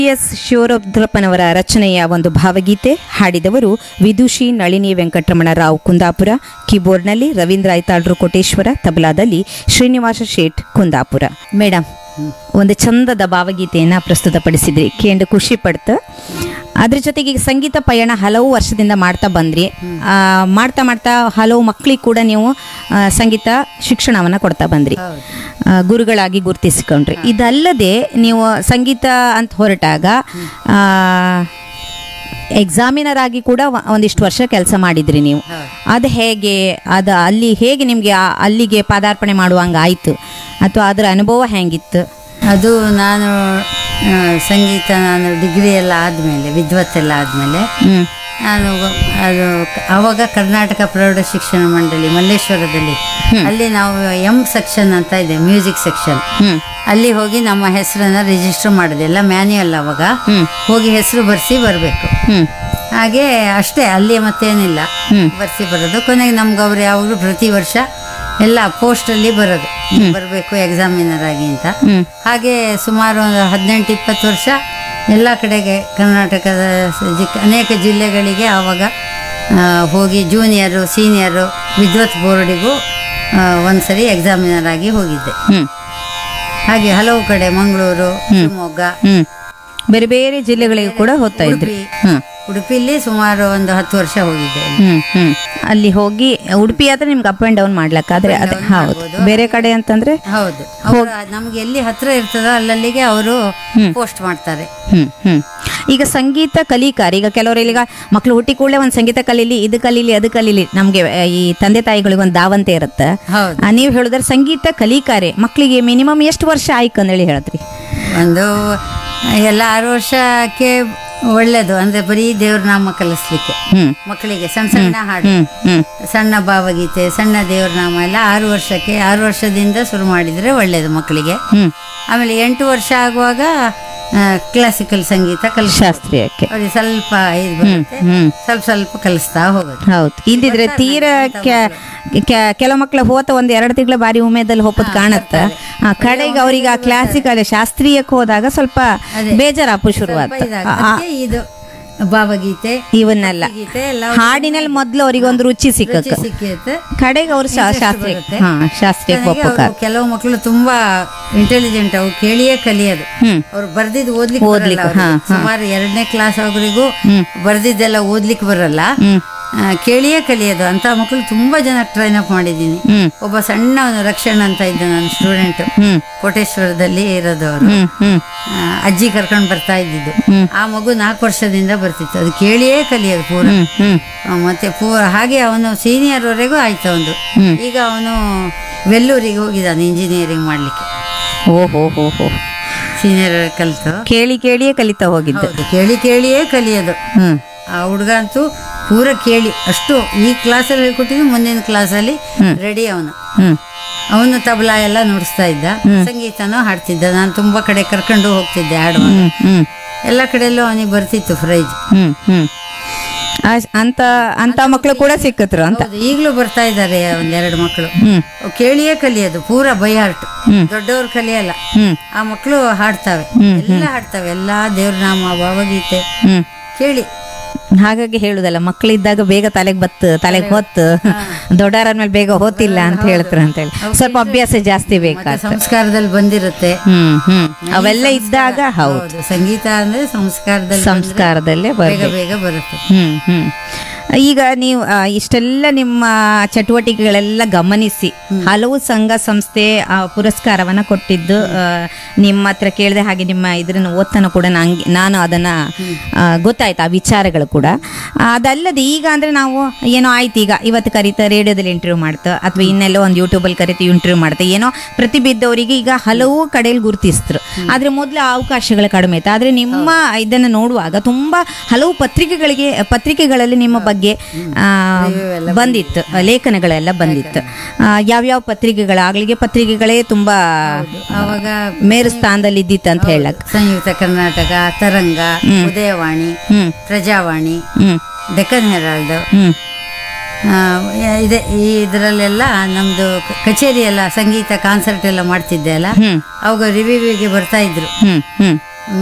S ಶಿವರುದ್ರಪ್ಪನವರ ರಚನೆಯ ಒಂದು ಭಾವಗೀತೆ ಹಾಡಿದವರು ವಿದುಷಿ ನಳಿನಿ ವೆಂಕಟರಮಣ ರಾವ್ ಕುಂದಾಪುರ. ಕೀಬೋರ್ಡ್ನಲ್ಲಿ ರವೀಂದ್ರ ಐತಾಳ್ರು ಕೋಟೇಶ್ವರ, ತಬಲಾದಲ್ಲಿ ಶ್ರೀನಿವಾಸ ಶೇಟ್ ಕುಂದಾಪುರ. ಮೇಡಮ್, ಒಂದು ಚಂದದ ಭಾವಗೀತೆಯನ್ನು ಪ್ರಸ್ತುತಪಡಿಸಿದ್ರಿ, ಕೇಂದ್ರ ಖುಷಿ ಪಡ್ತು. ಅದ್ರ ಜೊತೆಗೆ ಈಗ ಸಂಗೀತ ಪಯಣ ಹಲವು ವರ್ಷದಿಂದ ಮಾಡ್ತಾ ಬಂದ್ರಿ. ಮಾಡ್ತಾ ಮಾಡ್ತಾ ಹಲವು ಮಕ್ಕಳಿಗೆ ಕೂಡ ನೀವು ಸಂಗೀತ ಶಿಕ್ಷಣವನ್ನು ಕೊಡ್ತಾ ಬಂದ್ರಿ, ಗುರುಗಳಾಗಿ ಗುರುತಿಸಿಕೊಂಡ್ರಿ. ಇದಲ್ಲದೆ ನೀವು ಸಂಗೀತ ಅಂತ ಹೊರಟಾಗ ಎಕ್ಸಾಮಿನರ್ ಆಗಿ ಕೂಡ ಒಂದಿಷ್ಟು ವರ್ಷ ಕೆಲಸ ಮಾಡಿದ್ರಿ ನೀವು. ಅದು ಹೇಗೆ, ಅದು ಅಲ್ಲಿ ಹೇಗೆ ನಿಮಗೆ ಅಲ್ಲಿಗೆ ಪಾದಾರ್ಪಣೆ ಮಾಡುವಂಗೆ ಆಯಿತು, ಅಥವಾ ಅದರ ಅನುಭವ ಹೆಂಗಿತ್ತು? ಅದು ನಾನು ಸಂಗೀತ ನಾನು ಡಿಗ್ರಿ ಎಲ್ಲ ಆದಮೇಲೆ, ವಿದ್ವತ್ತೆಲ್ಲ ಆದಮೇಲೆ ನಾನು ಅದು ಆವಾಗ ಕರ್ನಾಟಕ ಪ್ರೌಢ ಶಿಕ್ಷಣ ಮಂಡಳಿ ಮಲ್ಲೇಶ್ವರದಲ್ಲಿ, ಅಲ್ಲಿ ನಾವು ಸೆಕ್ಷನ್ ಅಂತ ಇದೆ, ಮ್ಯೂಸಿಕ್ ಸೆಕ್ಷನ್. ಅಲ್ಲಿ ಹೋಗಿ ನಮ್ಮ ಹೆಸರನ್ನ ರಿಜಿಸ್ಟರ್ ಮಾಡೋದು, ಎಲ್ಲ ಮ್ಯಾನ್ಯುಯಲ್. ಅವಾಗ ಹೋಗಿ ಹೆಸರು ಬರ್ಸಿ ಬರಬೇಕು. ಹಾಗೆ ಅಷ್ಟೇ, ಅಲ್ಲಿ ಮತ್ತೇನಿಲ್ಲ, ಬರ್ಸಿ ಬರೋದು. ಕೊನೆಗೆ ನಮ್ಗೆ ಅವ್ರು ಯಾವಾಗಲೂ ಪ್ರತಿ ವರ್ಷ ಎಲ್ಲ ಪೋಸ್ಟಲ್ಲಿ ಬರೋದು, ಬರಬೇಕು ಎಕ್ಸಾಮಿನರ್ ಆಗಿ ಅಂತ. ಹಾಗೆ ಸುಮಾರು ಒಂದು 18-20 ವರ್ಷ ಎಲ್ಲ ಕಡೆಗೆ ಕರ್ನಾಟಕದ ಅನೇಕ ಜಿಲ್ಲೆಗಳಿಗೆ ಆವಾಗ ಹೋಗಿ ಜೂನಿಯರು, ಸೀನಿಯರು, ವಿದ್ವತ್ ಬೋರ್ಡಿಗೂ ಒಂದ್ಸರಿ ಎಕ್ಸಾಮಿನರ್ ಆಗಿ ಹೋಗಿದ್ದೆ. ಹಾಗೆ ಹಲವು ಕಡೆ, ಮಂಗಳೂರು, ಶಿವಮೊಗ್ಗ, ಬೇರೆ ಬೇರೆ ಜಿಲ್ಲೆಗಳಿಗೆ ಕೂಡ ಹೋಗ್ತಾ ಇದ್ರಿ. ಉಡುಪಿಲಿ ಸುಮಾರು ಒಂದು 10 ವರ್ಷ ಹೋಗಿದ್ದೆ. ಅಲ್ಲಿ ಹೋಗಿ, ಉಡುಪಿ ಆದ್ರೆ ನಿಮ್ಗೆ ಅಪ್ ಅಂಡ್ ಡೌನ್ ಮಾಡ್ಲಕ್ಕಾದ್ರೆ ಅದೇ ಹೌದು. ಬೇರೆ ಕಡೆ ಅಂತಂದ್ರೆ ಹೌದು, ನಮ್ಗೆ ಎಲ್ಲಿ ಹತ್ರ ಇರ್ತದೋ ಅಲ್ಲಲ್ಲಿಗೆ ಅವರು ಪೋಸ್ಟ್ ಮಾಡ್ತಾರೆ. ಈಗ ಸಂಗೀತ ಕಲಿಕಾರ, ಈಗ ಕೆಲವರು ಈಗ ಮಕ್ಳು ಹುಟ್ಟಿ ಕೂಡಲೇ ಒಂದು ಸಂಗೀತ ಕಲೀಲಿ, ಇದು ಕಲೀಲಿ, ಅದು ಕಲೀಲಿ, ನಮ್ಗೆ ಈ ತಂದೆ ತಾಯಿಗಳಿಗೆ ಒಂದು ದಾವಂತೆ ಇರುತ್ತೆ. ನೀವು ಹೇಳಿದ್ರೆ ಸಂಗೀತ ಕಲಿಕಾರೆ ಮಕ್ಕಳಿಗೆ ಮಿನಿಮಮ್ ಎಷ್ಟು ವರ್ಷ ಆಯ್ತು ಅಂದೇಳಿ ಹೇಳ್ತೀರಿ? ಒಂದು ಎಲ್ಲ 6 ವರ್ಷಕ್ಕೆ ಒಳ್ಳೇದು. ಅಂದ್ರೆ ಬರೀ ದೇವ್ರ ನಾಮ ಕಲಿಸ್ಲಿಕ್ಕೆ ಮಕ್ಕಳಿಗೆ ಸಣ್ಣ ಸಣ್ಣ ಹಾಡು, ಸಣ್ಣ ಭಾವಗೀತೆ, ಸಣ್ಣ ದೇವ್ರ ನಾಮ ಎಲ್ಲ 6 ವರ್ಷಕ್ಕೆ, 6 ವರ್ಷದಿಂದ ಶುರು ಮಾಡಿದ್ರೆ ಒಳ್ಳೇದು ಮಕ್ಕಳಿಗೆ. ಆಮೇಲೆ 8 ವರ್ಷ ಆಗುವಾಗ ಕ್ಲಾಸಿಕಲ್ ಸಂಗೀತ ಶಾಸ್ತ್ರೀಯಕ್ಕೆ ಸ್ವಲ್ಪ ಸ್ವಲ್ಪ ಸ್ವಲ್ಪ ಕಲಿಸ್ತಾ ಹೋಗೋದು. ಹೌದು, ಇಲ್ದಿದ್ರೆ ತೀರ ಕೆಲವು ಮಕ್ಳು ಹೋತ 1-2 ತಿಂಗಳ ಬಾರಿ ಉಮೇದಲ್ಲಿ ಹೋಗೋದು ಕಾಣತ್ತ. ಕಡೆಗೆ ಅವ್ರಿಗೆ ಆ ಕ್ಲಾಸಿಕಲ್ ಶಾಸ್ತ್ರೀಯಕ್ಕೆ ಹೋದಾಗ ಸ್ವಲ್ಪ ಬೇಜಾರಾಪು ಶುರುವಾತ. ಇದು ಭಾವಗೀತೆ ಇವನ್ನೆಲ್ಲ ಹಾಡಿನಲ್ಲಿ ಮೊದ್ಲು ಅವ್ರಿಗೆ ಒಂದು ರುಚಿ ಸಿಕ್ಕತ್ತೆ, ಕಡೆಗೆ ಅವ್ರು ಶಾಸ್ತ್ರೀಯಕ್ಕೆ ಹೋಗ್ಬೇಕು. ಕೆಲವು ಮಕ್ಕಳು ತುಂಬಾ ಇಂಟೆಲಿಜೆಂಟ್, ಅವ್ರು ಕೇಳಿಯೇ ಕಲಿಯೋದು. ಅವ್ರು ಬರ್ದಿದ್ದು ಓದ್ಲಿಕ್ಕೆ ಸುಮಾರು 2ನೇ ಕ್ಲಾಸ್ ಅವ್ರಿಗೂ ಬರ್ದಿದ್ದೆಲ್ಲ ಓದ್ಲಿಕ್ಕೆ ಬರಲ್ಲ, ಕೇಳಿಯೇ ಕಲಿಯೋದು. ಅಂತ ಮಕ್ಕಳು ತುಂಬಾ ಜನ ಟ್ರೈನ್ ಅಪ್ ಮಾಡಿದ್ದೀನಿ. ಒಬ್ಬ ಸಣ್ಣ ರಕ್ಷಣ್ ಅಂತ ಇದ್ದ ನನ್ನ ಸ್ಟೂಡೆಂಟ್, ಕೋಟೇಶ್ವರದಲ್ಲಿ ಇರೋದು. ಅವರು ಅಜ್ಜಿ ಕರ್ಕೊಂಡು ಬರ್ತಾ ಇದ್ದಿದ್ದು. ಆ ಮಗು 4 ವರ್ಷದಿಂದ ಬರ್ತಿತ್ತು, ಅದು ಕೇಳಿಯೇ ಕಲಿಯೋದು ಪೂರ. ಮತ್ತೆ ಹಾಗೆ ಅವನು ಸೀನಿಯರ್ ವರೆಗೂ ಆಯ್ತು ಅವನು. ಈಗ ಅವನು ವೆಲ್ಲೂರಿಗೆ ಹೋಗಿದ್ದಾನೆ ಇಂಜಿನಿಯರಿಂಗ್ ಮಾಡ್ಲಿಕ್ಕೆ. ಓಹೋ, ಸೀನಿಯರ್ ಕಲಿತು ಕೇಳಿ ಕೇಳಿಯೇ ಕಲಿತಾ ಹೋಗಿದ್ದು. ಕೇಳಿ ಕೇಳಿಯೇ ಕಲಿಯೋದು. ಆ ಹುಡುಗ ಅಂತೂ ಪೂರ ಕೇಳಿ ಅಷ್ಟು, ಈ ಕ್ಲಾಸಲ್ಲಿ ಹೇಳ್ಕೊಟ್ಟಿದ್ದು ಮುಂದಿನ ಕ್ಲಾಸಲ್ಲಿ ರೆಡಿ. ಅವನು ತಬಲಾ ಎಲ್ಲ ನುಡಿಸ್ತಾ ಇದ್ದ, ಸಂಗೀತನೂ ಹಾಡ್ತಿದ್ದ. ನಾನು ತುಂಬಾ ಕಡೆ ಕರ್ಕೊಂಡು ಹೋಗ್ತಿದ್ದೆ ಹಾಡುವಾಗ. ಎಲ್ಲ ಕಡೆಯಲ್ಲೂ ಅವನಿಗೆ ಬರ್ತಿತ್ತು ಪ್ರೈಜ್. ಅಂತ ಮಕ್ಕಳು ಕೂಡ ಸಿಕ್ಕತ್ರು ಅಂತ. ಈಗಲೂ ಬರ್ತಾ ಇದ್ದಾರೆ 1-2 ಮಕ್ಕಳು. ಕೇಳಿಯೇ ಕಲಿಯೋದು ಪೂರ ಬೈ ಹಾರ್ಟ್. ದೊಡ್ಡವ್ರು ಕಲಿಯಲ್ಲ, ಆ ಮಕ್ಕಳು ಹಾಡ್ತಾವೆ, ಎಲ್ಲ ಹಾಡ್ತಾವೆ, ಎಲ್ಲಾ ದೇವ್ರ ನಾಮ, ಭಾವಗೀತೆ ಕೇಳಿ. ಹಾಗಾಗಿ ಹೇಳುದಲ್ಲ, ಮಕ್ಕಳಿದ್ದಾಗ ಬೇಗ ತಲೆಗೆ ಹೊತ್ತು ದೊಡ್ಡವರಾದ್ಮೇಲೆ ಬೇಗ ಹೋತಿಲ್ಲ ಅಂತ ಹೇಳ್ತಾರೆ ಅಂತ ಹೇಳಿ. ಸ್ವಲ್ಪ ಅಭ್ಯಾಸ ಜಾಸ್ತಿ ಬೇಕಾಗ್ತದೆ, ಸಂಸ್ಕಾರದಲ್ಲಿ ಬಂದಿರುತ್ತೆ. ಅವೆಲ್ಲ ಇದ್ದಾಗ. ಹೌದು, ಸಂಗೀತ ಅಂದ್ರೆ ಸಂಸ್ಕಾರದಲ್ಲೇ ಬೇಗ ಬರುತ್ತೆ. ಈಗ ನೀವು ಇಷ್ಟೆಲ್ಲ ನಿಮ್ಮ ಚಟುವಟಿಕೆಗಳೆಲ್ಲ ಗಮನಿಸಿ ಹಲವು ಸಂಘ ಸಂಸ್ಥೆ ಪುರಸ್ಕಾರವನ್ನ ಕೊಟ್ಟಿದ್ದು ನಿಮ್ಮ ಹತ್ರ ಕೇಳಿದೆ. ಹಾಗೆ ನಿಮ್ಮ ಇದ್ರನ್ನ ಓದ್ತಾನ ಕೂಡ ನಾನು ಅದನ್ನ ಗೊತ್ತಾಯ್ತು, ಆ ವಿಚಾರಗಳು ಕೂಡ. ಅದಲ್ಲದೆ ಈಗ ಅಂದ್ರೆ ನಾವು ಏನೋ ಆಯ್ತು, ಈಗ ಇವತ್ತು ಕರೀತಾ ರೇಡಿಯೋದಲ್ಲಿ ಇಂಟರ್ವ್ಯೂ ಮಾಡ್ತಾ, ಅಥವಾ ಇನ್ನೆಲ್ಲೋ ಒಂದು ಯೂಟ್ಯೂಬಲ್ಲಿ ಕರೀತಾ ಇಂಟರ್ವ್ಯೂ ಮಾಡ್ತಾ, ಏನೋ ಪ್ರತಿಬಿದ್ದವರಿಗೆ ಈಗ ಹಲವು ಕಡೆಯಲ್ಲಿ ಗುರುತಿಸಿದ್ರು. ಆದ್ರೆ ಮೊದಲು ಅವಕಾಶಗಳು ಕಡಿಮೆ ಇತ್ತು. ಆದ್ರೆ ನಿಮ್ಮ ಇದನ್ನ ನೋಡುವಾಗ ತುಂಬಾ ಹಲವು ಪತ್ರಿಕೆಗಳಲ್ಲಿ ನಿಮ್ಮ ಬಗ್ಗೆ ಬಂದಿತ್ತು, ಲೇಖನಗಳೆಲ್ಲ ಬಂದಿತ್ತು. ಯಾವ್ಯಾವ ಪತ್ರಿಕೆಗಳಾಗ್ಲಿಗೆ ಪತ್ರಿಕೆಗಳೇ ತುಂಬಾ ಅವಾಗ ಮೇರು ಸ್ಥಾನದಲ್ಲಿ ಇದ್ದಿತ್ತು ಅಂತ ಹೇಳಕ್. ಸಂಯುಕ್ತ ಕರ್ನಾಟಕ, ತರಂಗ, ಉದಯವಾಣಿ, ಪ್ರಜಾವಾಣಿ, ಡೆಕ್ಕನ್ ಹೆರಾಲ್ಡ್, ಇದೆ. ಇದರಲ್ಲೆಲ್ಲ ನಮ್ದು ಕಚೇರಿ ಎಲ್ಲ, ಸಂಗೀತ ಕಾನ್ಸರ್ಟ್ ಎಲ್ಲ ಮಾಡ್ತಿದ್ದೆ ಅಲ್ಲ, ಅವಾಗ ರಿವ್ಯೂವಿಗೆ ಬರ್ತಾ ಇದ್ರು.